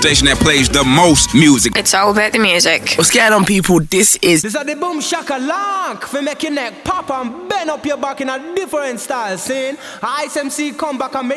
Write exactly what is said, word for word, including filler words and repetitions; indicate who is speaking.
Speaker 1: station that plays the most music.
Speaker 2: It's all about the music.
Speaker 3: What's going on, people? This is
Speaker 4: This is the boom shaka lock for make your neck pop and bend up your back in a different style. Scene. Ice M C come back and make